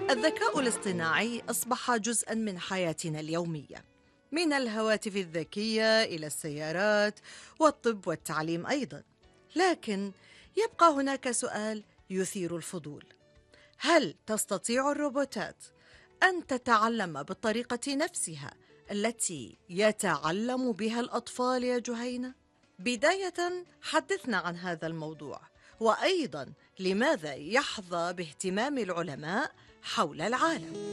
الذكاء الاصطناعي أصبح جزءاً من حياتنا اليومية، من الهواتف الذكية إلى السيارات والطب والتعليم أيضاً. لكن يبقى هناك سؤال يثير الفضول: هل تستطيع الروبوتات أن تتعلم بالطريقة نفسها التي يتعلم بها الأطفال يا جهينة؟ بداية حدثنا عن هذا الموضوع، وأيضا لماذا يحظى باهتمام العلماء حول العالم؟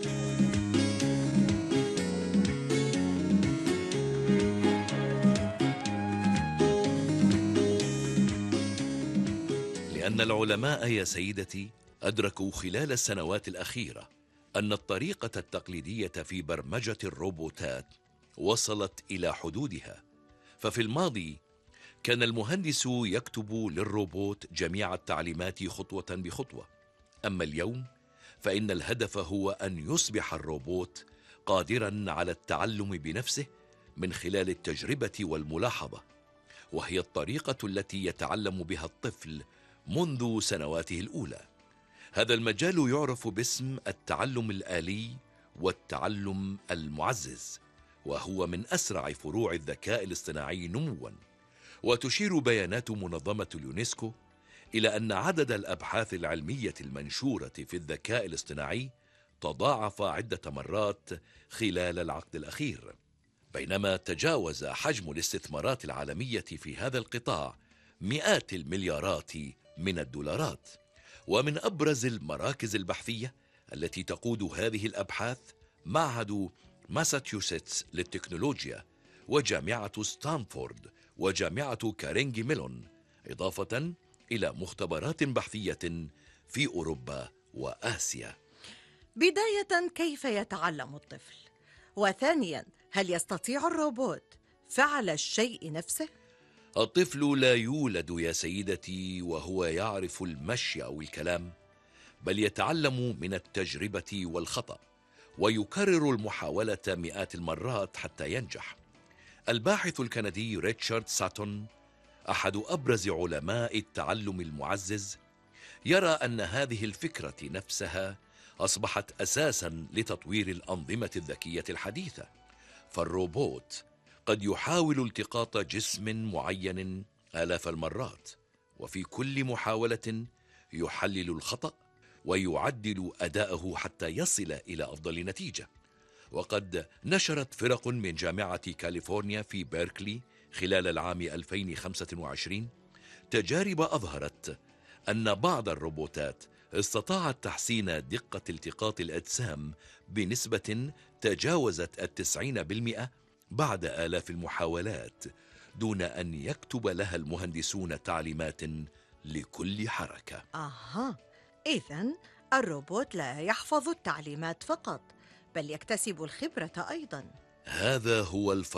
لأن العلماء يا سيدتي أدركوا خلال السنوات الأخيرة أن الطريقة التقليدية في برمجة الروبوتات وصلت إلى حدودها. ففي الماضي كان المهندس يكتب للروبوت جميع التعليمات خطوة بخطوة، أما اليوم فإن الهدف هو أن يصبح الروبوت قادراً على التعلم بنفسه من خلال التجربة والملاحظة، وهي الطريقة التي يتعلم بها الطفل منذ سنواته الأولى. هذا المجال يعرف باسم التعلم الآلي والتعلم المعزز، وهو من أسرع فروع الذكاء الاصطناعي نمواً. وتشير بيانات منظمة اليونسكو إلى أن عدد الأبحاث العلمية المنشورة في الذكاء الاصطناعي تضاعف عدة مرات خلال العقد الأخير، بينما تجاوز حجم الاستثمارات العالمية في هذا القطاع مئات المليارات من الدولارات. ومن أبرز المراكز البحثية التي تقود هذه الأبحاث معهد ماساتشوستس للتكنولوجيا، وجامعة ستانفورد، وجامعة كارنيجي ميلون، إضافة إلى مختبرات بحثية في أوروبا وآسيا. بداية، كيف يتعلم الطفل؟ وثانيا، هل يستطيع الروبوت فعل الشيء نفسه؟ الطفل لا يولد يا سيدتي وهو يعرف المشي أو الكلام، بل يتعلم من التجربة والخطأ، ويكرر المحاولة مئات المرات حتى ينجح. الباحث الكندي ريتشارد ساتون، أحد أبرز علماء التعلم المعزز، يرى أن هذه الفكرة نفسها أصبحت أساساً لتطوير الأنظمة الذكية الحديثة. فالروبوت قد يحاول التقاط جسم معين آلاف المرات، وفي كل محاولة يحلل الخطأ ويعدل أداءه حتى يصل إلى أفضل نتيجة. وقد نشرت فرق من جامعة كاليفورنيا في بيركلي خلال العام 2025 تجارب أظهرت أن بعض الروبوتات استطاعت تحسين دقة التقاط الأجسام بنسبة تجاوزت 90% بعد آلاف المحاولات، دون أن يكتب لها المهندسون تعليمات لكل حركة. إذن الروبوت لا يحفظ التعليمات فقط، بل يكتسب الخبرة أيضاً. هذا هو الفرق